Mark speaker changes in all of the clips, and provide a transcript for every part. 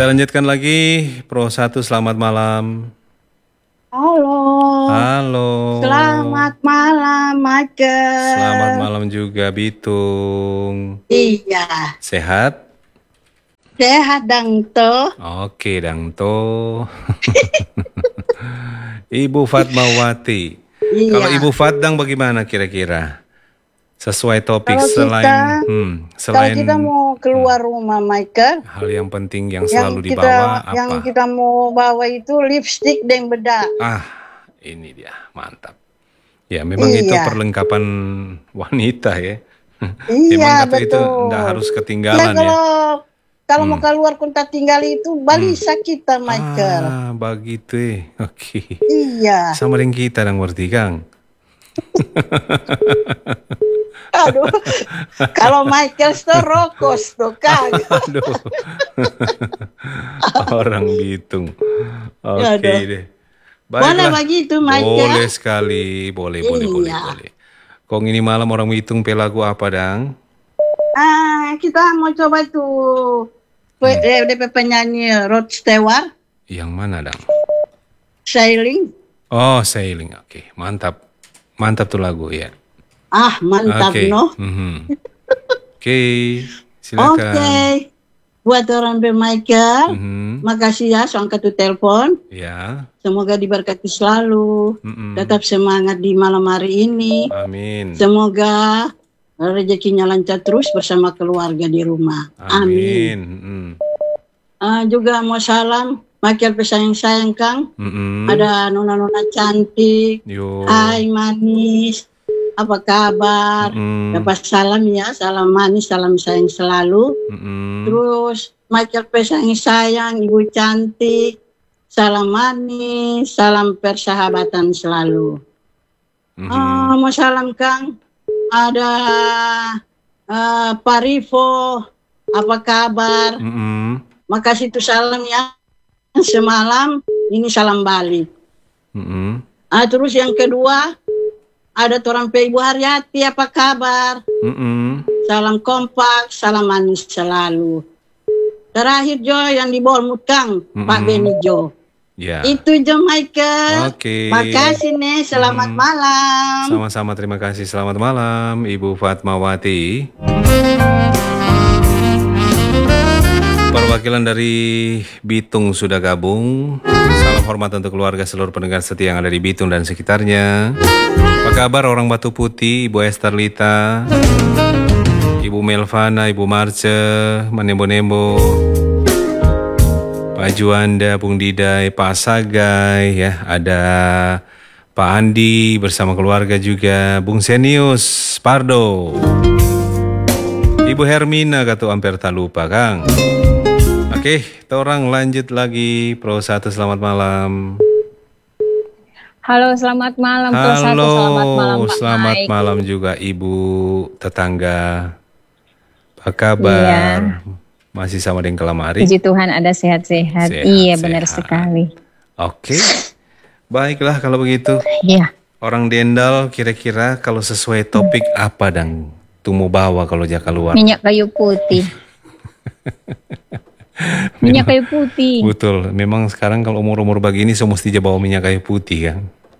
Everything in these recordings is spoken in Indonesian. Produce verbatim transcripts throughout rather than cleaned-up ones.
Speaker 1: Kita lanjutkan lagi. Pro satu, selamat malam.
Speaker 2: Halo.
Speaker 1: Halo.
Speaker 2: Selamat malam, Michael.
Speaker 1: Selamat malam juga, Bitung.
Speaker 2: Iya.
Speaker 1: Sehat?
Speaker 2: Sehat, Dangto.
Speaker 1: Oke, Dangto. Ibu Fatmawati.
Speaker 2: Iya.
Speaker 1: Kalau Ibu Fatdang bagaimana kira-kira? Sesuai topik
Speaker 2: Kalau
Speaker 1: selain
Speaker 2: kita,
Speaker 1: hmm,
Speaker 2: kalau
Speaker 1: selain
Speaker 2: kita mau keluar rumah, Michael,
Speaker 1: hal yang penting yang
Speaker 2: yang
Speaker 1: selalu
Speaker 2: kita
Speaker 1: dibawa
Speaker 2: yang
Speaker 1: apa?
Speaker 2: kita mau bawa itu lipstick dan bedak.
Speaker 1: Ah, ini dia, mantap. Ya, memang itu
Speaker 2: Iya.
Speaker 1: perlengkapan wanita ya.
Speaker 2: Iya,
Speaker 1: Memang kata itu
Speaker 2: betul.
Speaker 1: ndak harus
Speaker 2: Ya
Speaker 1: ketinggalan ya.
Speaker 2: kalau kalau mau
Speaker 1: Hmm.
Speaker 2: keluar kita tinggal itu balisa kita, Michael.
Speaker 1: Ah, begitu eh. Oke.
Speaker 2: Iya.
Speaker 1: Sama dengan kita dong berarti, Kang.
Speaker 2: Aduh, kalau Michael tuh rokos tuh, Kang.
Speaker 1: Aduh. Orang Bitung. Oke
Speaker 2: Aduh.
Speaker 1: deh.
Speaker 2: Boleh
Speaker 1: Baiklah.
Speaker 2: begitu, Michael?
Speaker 1: Boleh sekali. Boleh, boleh, boleh,
Speaker 2: Iya.
Speaker 1: boleh. Kong ini malam orang Bitung pelagu apa, Dang?
Speaker 2: Ah, kita mau coba tuh hmm. D P penyanyi Rod Stewart.
Speaker 1: Yang mana, Dang?
Speaker 2: Sailing.
Speaker 1: Oh, Sailing. Oke, mantap. Mantap tuh lagu ya.
Speaker 2: Ah, mantap
Speaker 1: okay.
Speaker 2: no.
Speaker 1: Mm-hmm. Oke, okay. Silakan.
Speaker 2: Oke. Okay. Buat orang Be Michael,
Speaker 1: mm-hmm.
Speaker 2: makasih ya so angkat tuh telepon.
Speaker 1: Ya.
Speaker 2: Semoga diberkati selalu.
Speaker 1: Mm-mm.
Speaker 2: Tetap semangat di malam hari ini.
Speaker 1: Amin.
Speaker 2: Semoga rezekinya lancar terus bersama keluarga di rumah. Amin.
Speaker 1: Amin. Mm.
Speaker 2: Uh, juga mau salam Michael pesayang-sayang Kang.
Speaker 1: Mm-mm.
Speaker 2: Ada nona-nona cantik.
Speaker 1: Yo.
Speaker 2: Hai manis. Apa kabar?
Speaker 1: Mm-mm.
Speaker 2: Dapat salam ya, salam manis, salam sayang selalu.
Speaker 1: Mm-mm.
Speaker 2: Terus Michael pesayang-sayang, ibu cantik. Salam manis, salam persahabatan selalu. Mm-hmm. Uh, mau salam Kang. Ada uh, Pak Rifo, apa kabar?
Speaker 1: Mm-hmm.
Speaker 2: Makasih tuh salam ya. Semalam ini salam balik.
Speaker 1: Mm-hmm.
Speaker 2: Ah, terus yang kedua ada orang Ibu Haryati, apa kabar?
Speaker 1: Mm-hmm.
Speaker 2: Salam kompak, salam manis selalu. Terakhir Jo yang di Bolmut Kang, mm-hmm. Pak Beni Jo.
Speaker 1: Ya.
Speaker 2: Itu Jo Michael.
Speaker 1: Oke. Okay.
Speaker 2: Makasih nih, selamat hmm. malam.
Speaker 1: Sama-sama, terima kasih. Selamat malam Ibu Fatmawati. Perwakilan dari Bitung sudah gabung. Salam hormat untuk keluarga seluruh pendengar setia yang ada di Bitung dan sekitarnya. Apa kabar orang Batu Putih, Ibu Esther Lita, Ibu Melvana, Ibu Marce, Manembo-Nembo, Pak Juanda, Bung Didai, Pak Sagai, ya, ada Pak Andi bersama keluarga juga, Bung Senius, Pardo, Ibu Hermina, kata hampir tak lupa, Kang. Oke, kita orang lanjut lagi. Pro satu, selamat malam.
Speaker 3: Halo, selamat malam.
Speaker 1: Halo,
Speaker 3: Pro satu, selamat malam Pak
Speaker 1: selamat
Speaker 3: Mike.
Speaker 1: malam juga Ibu tetangga. Apa kabar? Iya. Masih sama dengan Kelamari?
Speaker 3: Puji Tuhan ada sehat-sehat. Iya, sehat. Benar sekali.
Speaker 1: Oke, baiklah kalau begitu.
Speaker 3: Iya.
Speaker 1: Orang Dendal kira-kira kalau sesuai topik apa dang? Tuh mau bawa kalau jaka keluar?
Speaker 3: Minyak kayu putih. Minyak kayu putih.
Speaker 1: Betul, memang sekarang kalau umur-umur begini so mesti bawa minyak kayu putih kan.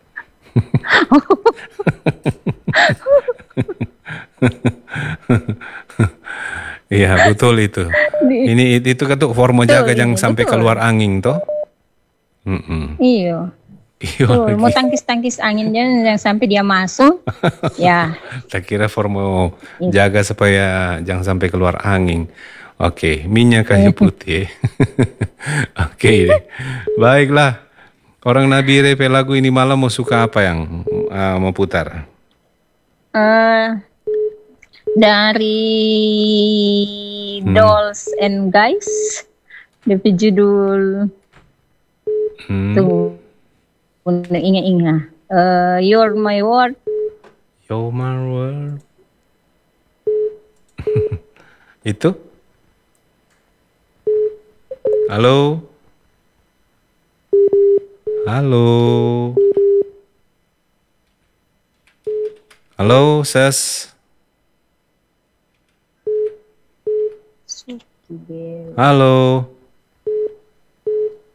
Speaker 1: Iya betul itu. Ini itu kan tuh formo jaga jangan sampai betul. Keluar angin toh. Mm-mm.
Speaker 3: Iya. Tuh, mau tangkis-tangkis angin jangan sampai dia masuk. Ya.
Speaker 1: Tak kira formo jaga supaya jangan sampai keluar angin. Oke, minyak kayu putih. Oke deh. Baiklah. Orang Nabire lagu ini malam mau suka apa yang uh, mau putar?
Speaker 3: Uh, dari hmm. Dolls and Guys. Dari judul hmm. tuh ingat-ingat. Uh, You're My World.
Speaker 1: You're My World. Itu? Halo? Halo? Halo, Ses? Halo?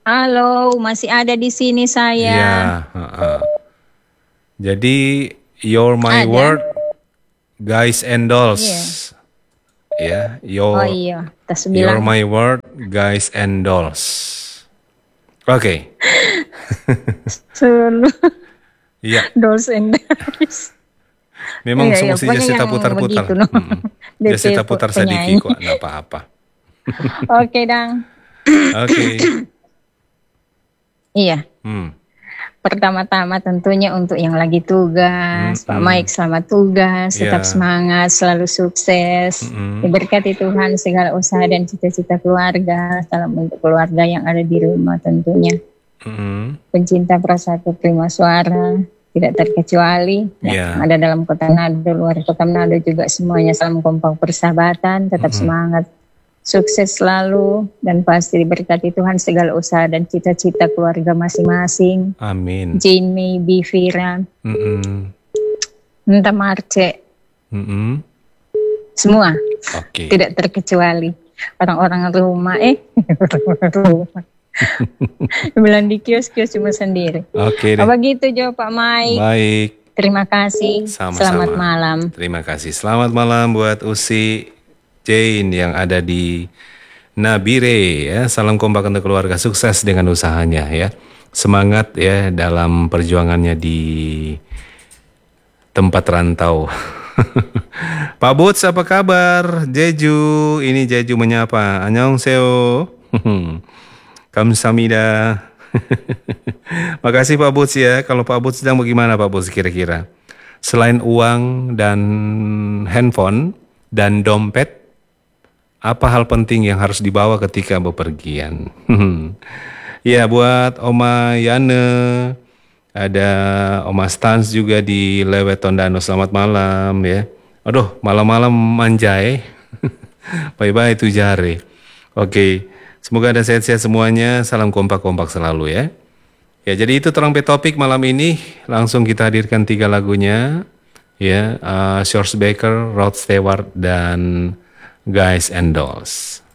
Speaker 3: Halo, masih ada di sini saya.
Speaker 1: Ya, uh-uh. Jadi You're My
Speaker 3: Ada.
Speaker 1: Word, Guys and Dolls. Ya,
Speaker 3: Oh
Speaker 1: Your
Speaker 3: iya, tas
Speaker 1: You're
Speaker 3: bilang.
Speaker 1: My Word, Guys and Dolls. Oke.
Speaker 3: Sulu.
Speaker 1: Iya,
Speaker 3: Dolls and Dolls.
Speaker 1: memang
Speaker 3: Iya, iya,
Speaker 1: mesti
Speaker 3: pokoknya
Speaker 1: Jasita
Speaker 3: yang
Speaker 1: putar-putar.
Speaker 3: begitu, no.
Speaker 1: Mm-mm.
Speaker 3: D P
Speaker 1: Jasita putar
Speaker 3: penyanyi.
Speaker 1: sedikit kok, enggak apa-apa.
Speaker 3: Oke, Dang.
Speaker 1: Oke.
Speaker 3: Iya.
Speaker 1: Hmm.
Speaker 3: Pertama-tama tentunya untuk yang lagi tugas, Pak
Speaker 1: Mm-mm.
Speaker 3: Mike selamat tugas, tetap
Speaker 1: Ya.
Speaker 3: semangat, selalu sukses,
Speaker 1: Mm-mm.
Speaker 3: diberkati Tuhan segala usaha dan cita-cita keluarga, salam untuk keluarga yang ada di rumah tentunya,
Speaker 1: Mm-mm.
Speaker 3: pencinta Prasatu Prima Suara, tidak terkecuali,
Speaker 1: Ya.
Speaker 3: yang ada dalam kota Manado, luar kota Manado juga semuanya, salam kompak persahabatan, tetap
Speaker 1: Mm-mm.
Speaker 3: semangat, sukses selalu, dan pasti diberkati Tuhan segala usaha dan cita-cita keluarga masing-masing.
Speaker 1: Amin.
Speaker 3: Jane, Maybe, Vira,
Speaker 1: Mm-mm.
Speaker 3: Nta Marce,
Speaker 1: Mm-mm.
Speaker 3: semua
Speaker 1: Oke.
Speaker 3: tidak terkecuali orang-orang rumah eh orang rumah bilang di kios-kios cuma sendiri.
Speaker 1: Oke deh.
Speaker 3: Apa gitu Jo Pak Mike?
Speaker 1: Baik.
Speaker 3: Terima kasih.
Speaker 1: Sama-sama.
Speaker 3: Selamat malam.
Speaker 1: Terima kasih. Selamat malam buat Usi Jane yang ada di Nabire ya. Salam kompak untuk keluarga, sukses dengan usahanya ya. Semangat ya dalam perjuangannya di tempat rantau. Pak Buts apa kabar? Jeju, ini Jeju menyapa. Annyeonghaseyo. Kamsahamnida. Makasih Pak Buts ya. Kalau Pak Buts sedang bagaimana Pak Buts kira-kira? Selain uang dan handphone dan dompet, apa hal penting yang harus dibawa ketika bepergian? Ya, buat Oma Yane, ada Oma Stans juga di Lewet Tondano. Selamat malam ya. Aduh, malam-malam manjai. Bye-bye itu jare. Oke, semoga ada sehat-sehat semuanya. Salam kompak-kompak selalu ya. Ya, jadi itu trompet topik malam ini. Langsung kita hadirkan tiga lagunya. Ya, uh, George Baker, Rod Stewart, dan Guys and Dolls.